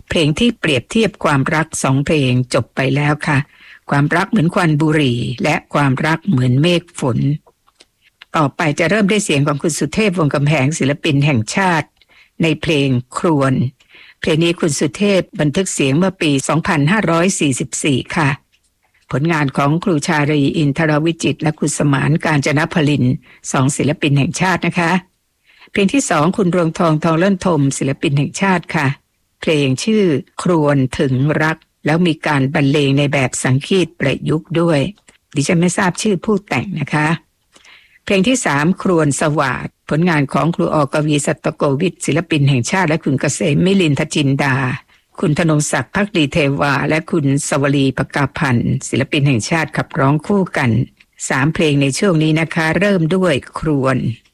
เพลงที่เปรียบเทียบความรัก2เพลงจบไปแล้วค่ะความรักเหมือนควันบุหรี่และความรักเหมือนเมฆฝนต่อไปจะเริ่มด้วยเสียงของคุณสุเทพวงศ์กำแหงศิลปินแห่งชาติในเพลงครวญเพลงนี้คุณสุเทพบันทึกเสียงเมื่อปี 2544 ค่ะผลงานของครูชาลีอินทรวิจิตรและคุณสมานกาญจนพลิน2ศิลปินแห่งชาตินะคะเพลงที่2คุณรวงทองทองเลิ่นทมศิลปินแห่งชาติค่ะเพลงชื่อครวญถึงรักแล้วมีการบรรเลงในแบบสังคีตประยุกต์ด้วยดิฉันไม่ทราบชื่อผู้แต่งนะคะเพลงที่3ครวญสวาทผลงานของครูอกวีสัตโกวิทศิลปินแห่งชาติและคุณเกษมมิลินทจินดาคุณธนงศักดิ์ภักดีเทวาและคุณสวลีปกาพันธ์ศิลปินแห่งชาติขับร้องคู่กัน3เพลงในช่วงนี้นะคะเริ่มด้วยครวญ